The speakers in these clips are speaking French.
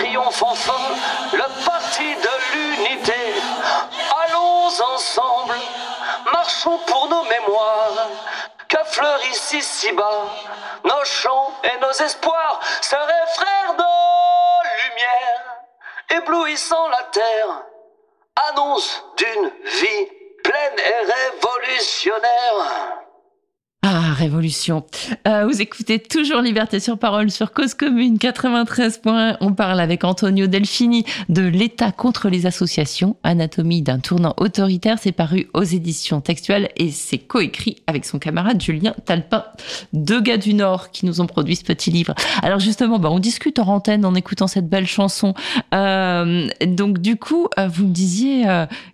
triomphe enfin le parti de l'unité. Allons ensemble, marchons pour nos mémoires, que fleurissent ici-bas nos chants et nos espoirs, seraient frères de lumière, éblouissant la terre, annonce d'une vie pleine et révolutionnaire. Ah, révolution. Vous écoutez toujours Liberté sur Parole sur Cause Commune 93.1. On parle avec Antonio Delfini de l'État contre les associations, anatomie d'un tournant autoritaire. C'est paru aux éditions textuelles et c'est coécrit avec son camarade Julien Talpin, deux gars du Nord qui nous ont produit ce petit livre. Alors justement, on discute en antenne en écoutant cette belle chanson. Donc du coup, vous me disiez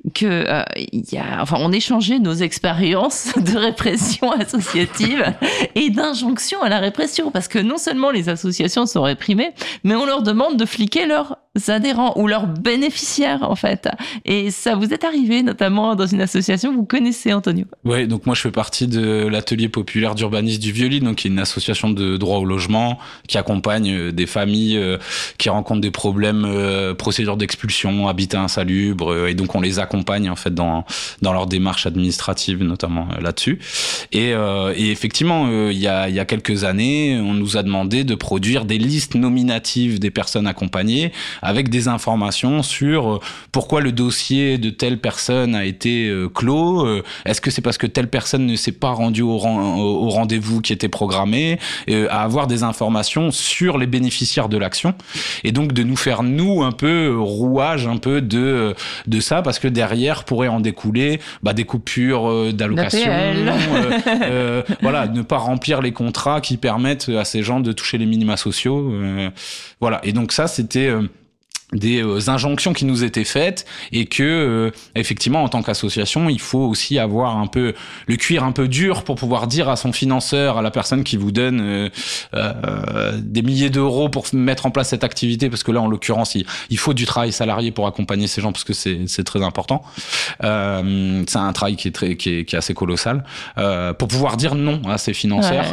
on échangeait nos expériences de répression associative et d'injonction à la répression, parce que non seulement les associations sont réprimées, mais on leur demande de fliquer leurs adhérents ou leurs bénéficiaires, en fait. Et ça vous est arrivé, notamment dans une association, vous connaissez, Antonio? Oui, donc moi je fais partie de l'atelier populaire d'urbanisme du Vieux-Lille, donc qui est une association de droit au logement qui accompagne des familles qui rencontrent des problèmes, procédures d'expulsion, habitat insalubre, et donc on les accompagne en fait dans leur démarche administrative, notamment là-dessus. Et effectivement, il y a quelques années, on nous a demandé de produire des listes nominatives des personnes accompagnées avec des informations sur pourquoi le dossier de telle personne a été clos. Est-ce que c'est parce que telle personne ne s'est pas rendue au rendez-vous qui était programmé, à avoir des informations sur les bénéficiaires de l'action, et donc de nous faire, nous, un peu rouage un peu de ça, parce que derrière pourrait en découler des coupures d'allocations, voilà, ne pas remplir les contrats qui permettent à ces gens de toucher les minima sociaux, voilà. Et donc ça, c'était des injonctions qui nous étaient faites, et que effectivement en tant qu'association il faut aussi avoir un peu le cuir un peu dur pour pouvoir dire à son financeur, à la personne qui vous donne des milliers d'euros pour mettre en place cette activité, parce que là en l'occurrence il faut du travail salarié pour accompagner ces gens, parce que c'est très important, c'est un travail qui est assez colossal, pour pouvoir dire non à ses financeurs,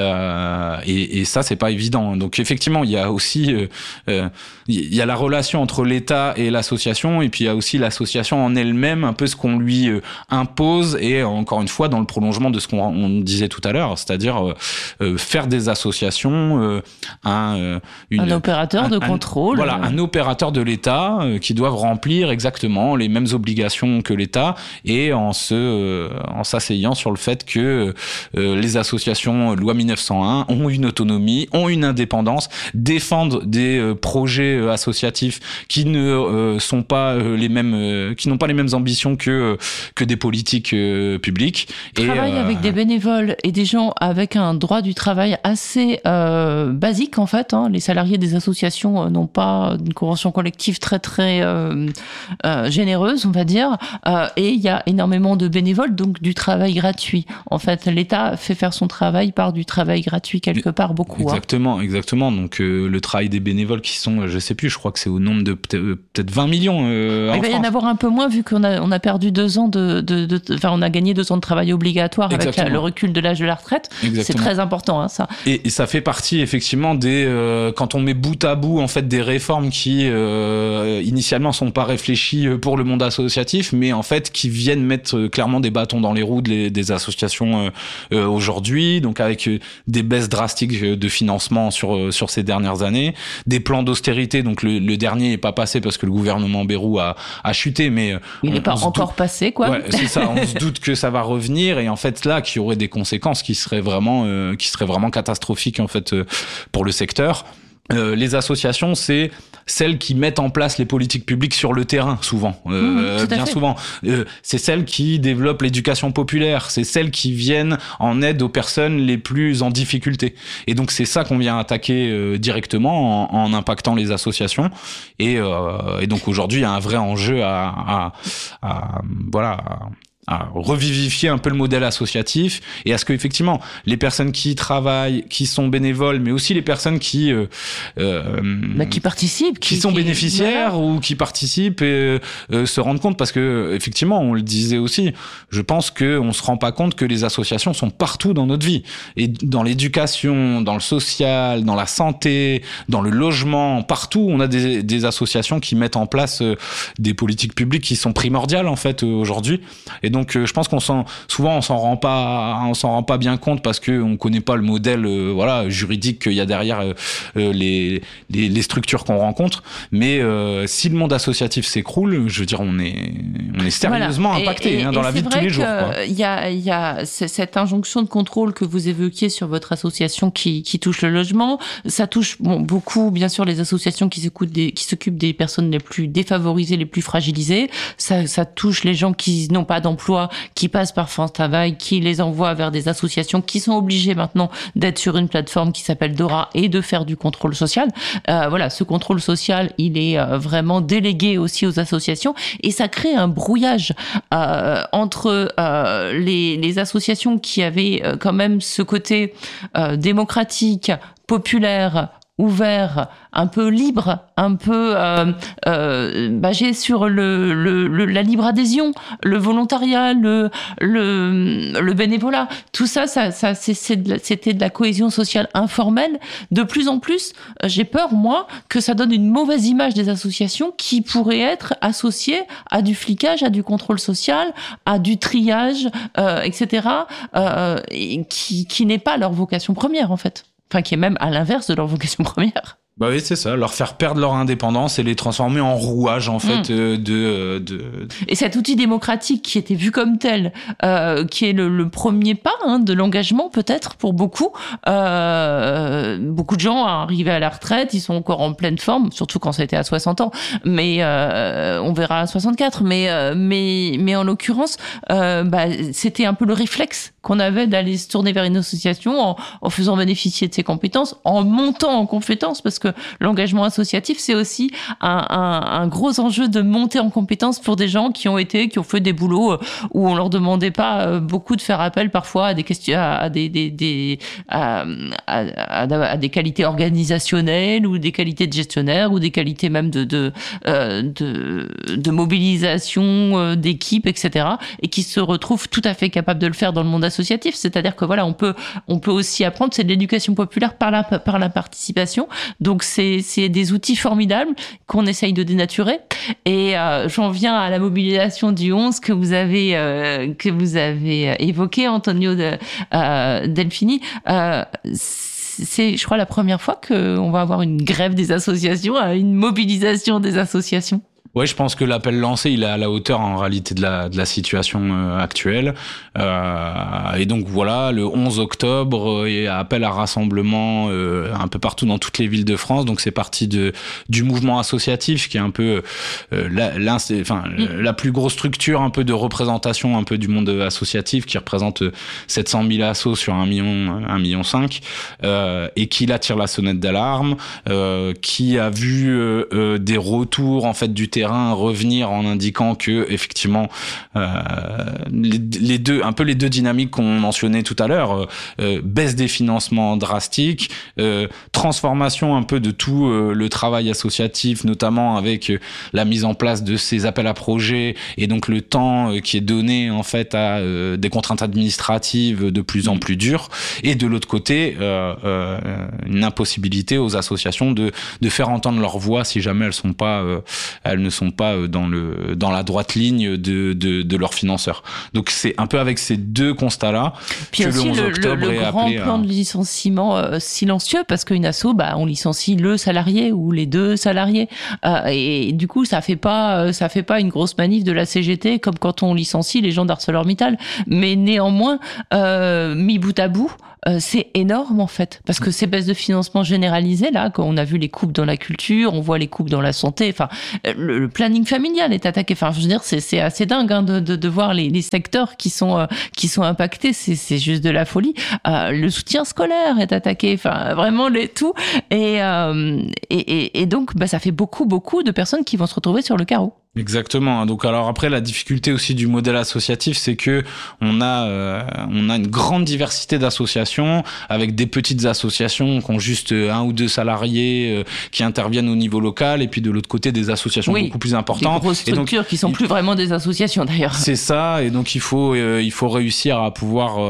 et ça c'est pas évident. Donc effectivement il y a aussi il y a la relation entre l'État et l'association, et puis il y a aussi l'association en elle-même, un peu ce qu'on lui impose, et encore une fois dans le prolongement de ce qu'on disait tout à l'heure, c'est-à-dire faire des associations un opérateur de contrôle, voilà, un opérateur de l'État qui doivent remplir exactement les mêmes obligations que l'État, et en s'asseyant sur le fait que les associations loi 1901 ont une autonomie, ont une indépendance, défendent des projets associatifs qui ne sont pas les mêmes, qui n'ont pas les mêmes ambitions que des politiques publiques. Travaillent avec des bénévoles et des gens avec un droit du travail assez basique en fait. Les salariés des associations n'ont pas une convention collective très généreuse, on va dire, et il y a énormément de bénévoles, donc du travail gratuit. En fait, l'État fait faire son travail par du travail gratuit quelque part, beaucoup. Exactement. Donc le travail des bénévoles qui sont, je sais plus, je crois que c'est au nombre de peut-être 20 millions en France. Il va y en avoir un peu moins, vu qu'on a perdu 2 ans on a gagné 2 ans de travail obligatoire. Exactement. Avec le recul de l'âge de la retraite. Exactement. C'est très important, ça. Et ça fait partie effectivement des quand on met bout à bout en fait des réformes qui initialement sont pas réfléchies pour le monde associatif, mais en fait qui viennent mettre clairement des bâtons dans les roues des associations aujourd'hui, donc avec des baisses drastiques de financement sur ces dernières années, des plans d'austérité. Donc le dernier n'est pas passé parce que le gouvernement Bayrou a chuté, mais il n'est pas encore passé, quoi. Ouais, c'est ça. On se doute que ça va revenir, et en fait là, qu'il y aurait des conséquences qui seraient vraiment catastrophiques en fait pour le secteur. Les associations, c'est celles qui mettent en place les politiques publiques sur le terrain, souvent, bien souvent. C'est celles qui développent l'éducation populaire, c'est celles qui viennent en aide aux personnes les plus en difficulté. Et donc c'est ça qu'on vient attaquer directement en impactant les associations. Et donc aujourd'hui, il y a un vrai enjeu à revivifier un peu le modèle associatif et à ce que effectivement les personnes qui travaillent, qui sont bénévoles, mais aussi les personnes qui participent, qui sont bénéficiaires voilà. ou qui participent et se rendent compte, parce que effectivement on le disait aussi, je pense que on se rend pas compte que les associations sont partout dans notre vie, et dans l'éducation, dans le social, dans la santé, dans le logement, partout on a des associations qui mettent en place des politiques publiques qui sont primordiales en fait aujourd'hui. Et donc je pense qu'on s'en rend pas bien compte parce que on connaît pas le modèle juridique qu'il y a derrière les structures qu'on rencontre. Mais si le monde associatif s'écroule, je veux dire, on est sérieusement impacté dans la vie de tous les jours. Il y a cette injonction de contrôle que vous évoquiez sur votre association qui touche le logement. Ça touche beaucoup, bien sûr, les associations qui s'occupent des personnes les plus défavorisées, les plus fragilisées. Ça touche les gens qui n'ont pas d'emploi, qui passent par France Travail, qui les envoient vers des associations qui sont obligées maintenant d'être sur une plateforme qui s'appelle Dora et de faire du contrôle social. Ce contrôle social, il est vraiment délégué aussi aux associations, et ça crée un brouillage entre les associations qui avaient quand même ce côté démocratique, populaire, ouvert, un peu libre, un peu basé sur la libre adhésion, le volontariat, le bénévolat. Tout ça c'était de la cohésion sociale informelle. De plus en plus, j'ai peur, moi, que ça donne une mauvaise image des associations qui pourraient être associées à du flicage, à du contrôle social, à du triage, etc., qui n'est pas leur vocation première, en fait. Enfin, qui est même à l'inverse de leur vocation première. Bah oui, c'est ça, leur faire perdre leur indépendance et les transformer en rouage, en fait, Et cet outil démocratique qui était vu comme tel, qui est le premier pas de l'engagement, peut-être, pour beaucoup. Beaucoup de gens arrivés à la retraite, ils sont encore en pleine forme, surtout quand ça a été à 60 ans. Mais on verra à 64. Mais en l'occurrence, c'était un peu le réflexe qu'on avait d'aller se tourner vers une association en faisant bénéficier de ses compétences, en montant en compétences, parce que l'engagement associatif, c'est aussi un gros enjeu de monter en compétences pour des gens qui ont fait des boulots où on leur demandait pas beaucoup de faire appel parfois à des questions, à des qualités organisationnelles ou des qualités de gestionnaire ou des qualités même de mobilisation d'équipe, etc. et qui se retrouvent tout à fait capables de le faire dans le monde associatif. C'est-à-dire que voilà, on peut aussi apprendre, c'est de l'éducation populaire par la participation. Donc c'est des outils formidables qu'on essaye de dénaturer. Et j'en viens à la mobilisation du 11 que vous avez évoqué, Antonio Delfini. C'est, je crois, la première fois qu'on va avoir une grève des associations, une mobilisation des associations. Ouais, je pense que l'appel lancé, il est à la hauteur en réalité de la situation actuelle. Et donc voilà, le 11 octobre, il y a appel à rassemblement un peu partout dans toutes les villes de France. Donc c'est parti du mouvement associatif qui est un peu la plus grosse structure un peu de représentation un peu du monde associatif, qui représente 700 000 assos sur 1,5 million, et qui là tire la sonnette d'alarme, qui a vu des retours en fait du terrain revenir en indiquant que effectivement les deux dynamiques qu'on mentionnait tout à l'heure, baisse des financements drastiques, transformation un peu de tout le travail associatif, notamment avec la mise en place de ces appels à projets et donc le temps qui est donné en fait à des contraintes administratives de plus en plus dures, et de l'autre côté une impossibilité aux associations de faire entendre leur voix si jamais elles ne sont pas dans la droite ligne de leurs financeurs. Donc c'est un peu avec ces deux constats-là puis que aussi le 11 octobre est appelé grand plan de licenciement silencieux, parce qu'une asso, on licencie le salarié ou les deux salariés, et du coup ça fait pas une grosse manif de la CGT comme quand on licencie les gens d'ArcelorMittal, mais néanmoins mis bout à bout, c'est énorme en fait, parce que ces baisses de financement généralisées là, quand on a vu les coupes dans la culture, on voit les coupes dans la santé, enfin le planning familial est attaqué, enfin je veux dire c'est assez dingue de voir les secteurs qui sont impactés, c'est juste de la folie. Le soutien scolaire est attaqué, enfin vraiment tout, et donc ça fait beaucoup de personnes qui vont se retrouver sur le carreau. Exactement. Donc alors après, la difficulté aussi du modèle associatif, c'est que on a une grande diversité d'associations, avec des petites associations qui ont juste 1 ou 2 salariés qui interviennent au niveau local, et puis de l'autre côté des associations beaucoup plus importantes, des grosses structures qui sont plus vraiment des associations d'ailleurs. C'est ça, et donc il faut réussir à pouvoir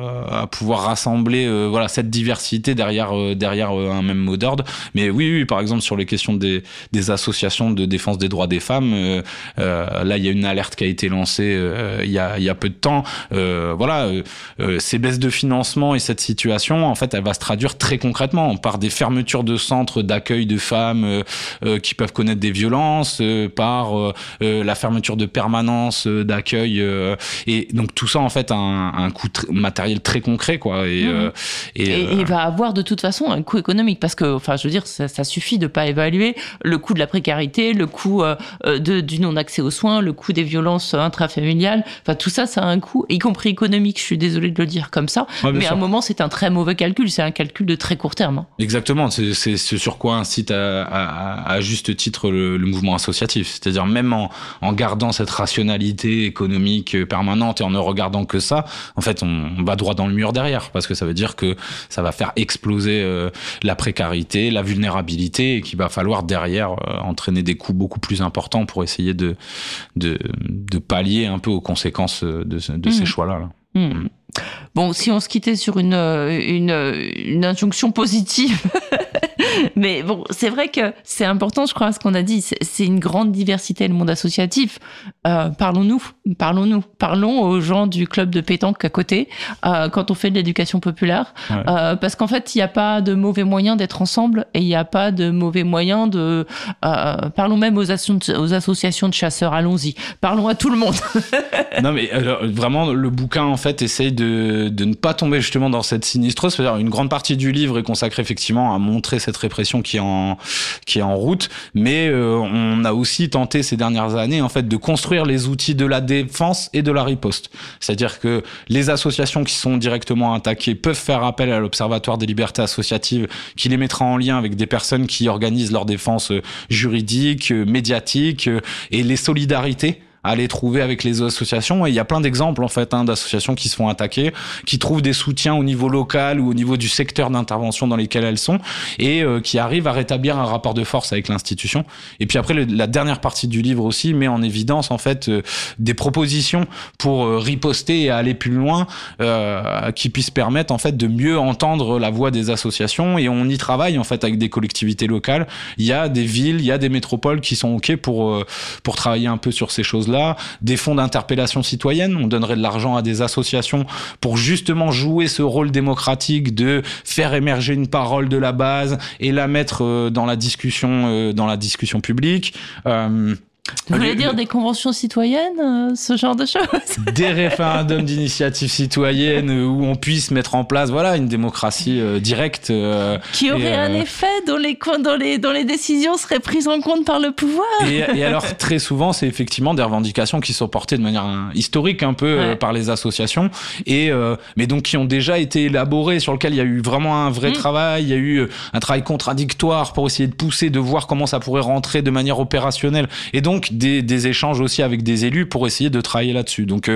rassembler cette diversité derrière un même mot d'ordre. Mais oui, par exemple sur les questions des associations de défense des droits des femmes. Là, il y a une alerte qui a été lancée il y a peu de temps. Ces baisses de financement et cette situation, en fait, elle va se traduire très concrètement par des fermetures de centres d'accueil de femmes qui peuvent connaître des violences, par la fermeture de permanences d'accueil. Et donc tout ça, en fait, a un coût matériel très concret, quoi. Et il va avoir de toute façon un coût économique, parce que, enfin, je veux dire, ça suffit de pas évaluer le coût de la précarité, le coût du non-accès aux soins, le coût des violences intrafamiliales. Enfin, tout ça, ça a un coût, y compris économique. Je suis désolée de le dire comme ça. Ouais, mais à un moment, c'est un très mauvais calcul. C'est un calcul de très court terme. Exactement. C'est ce sur quoi incite à juste titre le mouvement associatif. C'est-à-dire, même en gardant cette rationalité économique permanente et en ne regardant que ça, en fait, on va droit dans le mur derrière. Parce que ça veut dire que ça va faire exploser la précarité, la vulnérabilité, et qu'il va falloir derrière entraîner des coûts beaucoup plus importants pour essayer de pallier un peu aux conséquences de ces choix-là. Bon, si on se quittait sur une injonction positive, mais bon, c'est vrai que c'est important, je crois, ce qu'on a dit, c'est une grande diversité, le monde associatif. Parlons aux gens du club de pétanque à côté, quand on fait de l'éducation populaire, parce qu'en fait, il n'y a pas de mauvais moyen d'être ensemble, et il n'y a pas de mauvais moyen de... parlons même aux associations de chasseurs, allons-y, parlons à tout le monde. Non, mais alors, vraiment, le bouquin, en fait, essaye de ne pas tomber justement dans cette sinistrose. C'est-à-dire, une grande partie du livre est consacrée effectivement à montrer cette répression qui est en route, mais on a aussi tenté ces dernières années, en fait, de construire les outils de la défense et de la riposte. C'est-à-dire que les associations qui sont directement attaquées peuvent faire appel à l'Observatoire des libertés associatives, qui les mettra en lien avec des personnes qui organisent leur défense juridique, médiatique, et les solidarités à les trouver avec les associations. Et il y a plein d'exemples, en fait, d'associations qui se font attaquer, qui trouvent des soutiens au niveau local ou au niveau du secteur d'intervention dans lesquels elles sont, et qui arrivent à rétablir un rapport de force avec l'institution. Et puis après, la dernière partie du livre aussi met en évidence, en fait, des propositions pour riposter et aller plus loin, qui puissent permettre, en fait, de mieux entendre la voix des associations. Et on y travaille, en fait, avec des collectivités locales. Il y a des villes, il y a des métropoles qui sont OK pour travailler un peu sur ces choses-là. Des fonds d'interpellation citoyenne, on donnerait de l'argent à des associations pour justement jouer ce rôle démocratique de faire émerger une parole de la base et la mettre dans la discussion publique. Vous voulez dire des conventions citoyennes, ce genre de choses? Des référendums d'initiative citoyenne où on puisse mettre en place, une démocratie directe. Qui aurait un effet dont les décisions seraient prises en compte par le pouvoir. Et alors, très souvent, c'est effectivement des revendications qui sont portées de manière historique un peu par les associations, mais donc qui ont déjà été élaborées, sur lequel il y a eu vraiment un vrai travail, il y a eu un travail contradictoire pour essayer de pousser, de voir comment ça pourrait rentrer de manière opérationnelle. Et donc, des échanges aussi avec des élus pour essayer de travailler là-dessus. Donc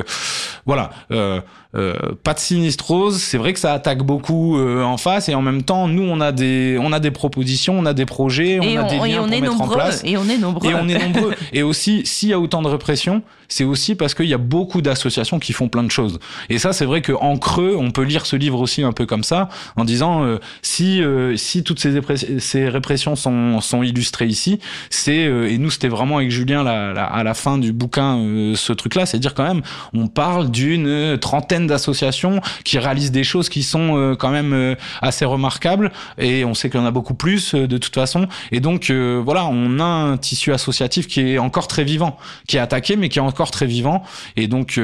pas de sinistrose, c'est vrai que ça attaque beaucoup en face, et en même temps, nous, on a des propositions, on a des projets, on a des liens pour mettre en place. Et on est nombreux. Et aussi, s'il y a autant de répression, c'est aussi parce qu'il y a beaucoup d'associations qui font plein de choses. Et ça, c'est vrai qu'en creux, on peut lire ce livre aussi un peu comme ça, en disant si toutes ces répressions sont illustrées ici, et nous, c'était vraiment avec Julien à la fin du bouquin, ce truc-là, c'est dire quand même, on parle d'une trentaine d'associations qui réalisent des choses qui sont quand même assez remarquables, et on sait qu'il y en a beaucoup plus de toute façon. Et donc on a un tissu associatif qui est encore très vivant, qui est attaqué mais qui est encore très vivant. Et donc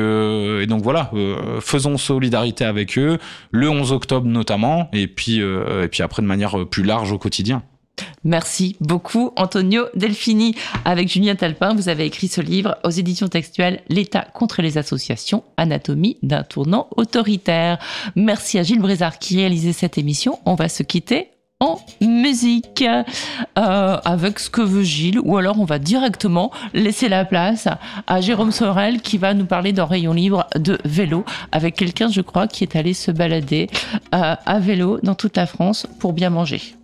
faisons solidarité avec eux le 11 octobre notamment, et puis après de manière plus large au quotidien. Merci beaucoup, Antonio Delfini. Avec Julien Talpin, vous avez écrit ce livre aux éditions textuelles, L'État contre les associations, anatomie d'un tournant autoritaire. Merci à Gilles Brézard qui réalisait cette émission. On va se quitter en musique avec ce que veut Gilles, ou alors on va directement laisser la place à Jérôme Sorel qui va nous parler d'un rayon libre de vélo avec quelqu'un, je crois, qui est allé se balader à vélo dans toute la France pour bien manger.